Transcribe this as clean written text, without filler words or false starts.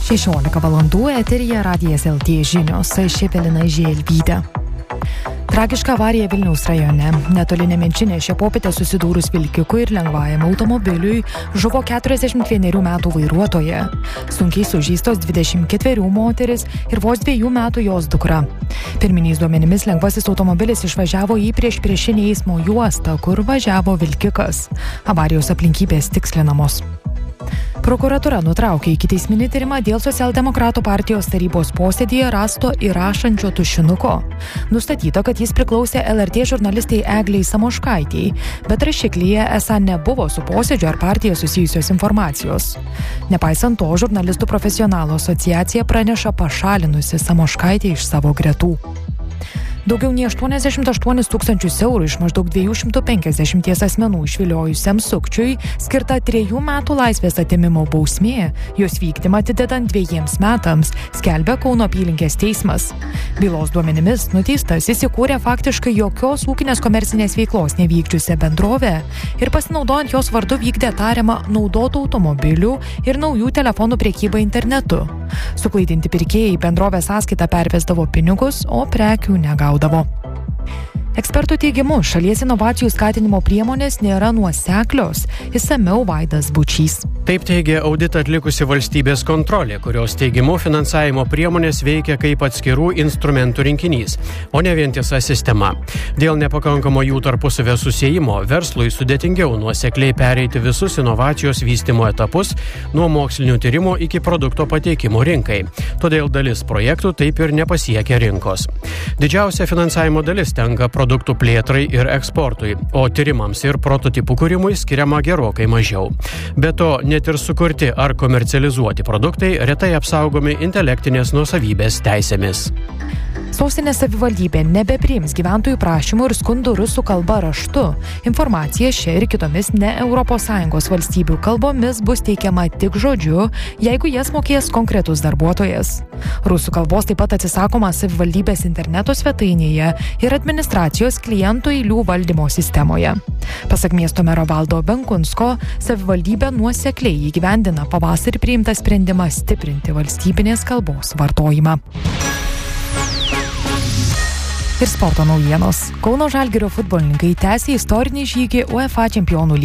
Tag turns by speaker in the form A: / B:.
A: 16 valandų eteryje Radijas LT žinios, aš Evelina Želvytė. Tragiška avarija Vilniaus rajone. Netoli Nemenčinės šią popietę susidūrus vilkikui ir lengvajam automobiliui žuvo 41 metų vairuotoja. Sunkiai sužeistos 24 moteris ir vos 2 metų jos dukra. Pirminiais duomenimis lengvasis automobilis išvažiavo į priešpriešinę eismo juostą, kur važiavo vilkikas. Avarijos aplinkybės tikslinamos. Prokuratūra nutraukė ikiteisminį tyrimą dėl Socialdemokratų partijos tarybos posėdyje rasto įrašančio tušinuko. Nustatyta, kad jis priklausė LRT žurnalistai Eglei Samoškaitei, bet rašiklyje esą nebuvo su posėdžio ar partija susijusios informacijos. Nepaisant to, žurnalistų profesionalų asociacija praneša pašalinusi Samoškaitę iš savo gretų. Daugiau nei 88 000 eurų iš maždaug 250 asmenų išviliojusiam sukčiui skirta 3 metų laisvės atėmimo bausmė, jos vykdymą atidedant 2 metams, skelbia Kauno apylinkės teismas. Bylos duomenimis nuteistasis įkūrė faktiškai jokios ūkinės komercinės veiklos nevykdžiusią bendrovę ir pasinaudojant jos vardu vykdė tariamą naudotų automobilių ir naujų telefonų prekybą internetu. Suklaidinti pirkėjai bendrovės sąskaitą pervesdavo pinigus, o prekių negaudavo. Ekspertų teigimu, šalies inovacijų skatinimo priemonės nėra nuoseklios, išsamiau Vaidas Bučys.
B: Taip teigia auditą atlikusi valstybės kontrolė, kurios teigimu finansavimo priemonės veikia kaip atskirų instrumentų rinkinys, o ne vientisa sistema. Dėl nepakankamo jų tarpusavio susiejimo verslui sudėtingiau nuosekliai pereiti visus inovacijos vystymo etapus nuo mokslinių tyrimų iki produkto pateikimo rinkai. Todėl dalis projektų taip ir nepasiekia rinkos. Didžiausia finansavimo dalis tenka produktų plėtrai ir eksportui, o tyrimams ir prototipų kūrimui skiriama gerokai mažiau. Be to, net ir sukurti ar komercializuoti produktai retai apsaugomi intelektinės nuosavybės teisėmis.
A: Sostinės savivaldybė nebepriims gyventojų prašymų ir skundų rusų kalba raštu. Informacija šia ir kitomis ne ES valstybių kalbomis bus teikiama tik žodžiu, jeigu jas mokės konkretus darbuotojas. Rusų kalbos taip pat atsisakoma savivaldybės interneto svetainėje ir administracijos klientų eilių valdymo sistemoje. Pasak miesto mero Valdo Benkunsko, savivaldybė nuosekliai įgyvendina pavasarį priimtą sprendimą stiprinti valstybinės kalbos vartojimą. Ir sporto naujienos. Kauno Žalgirio futbolininkai tęsia istorinį žygį UEFA čempionų lygoje.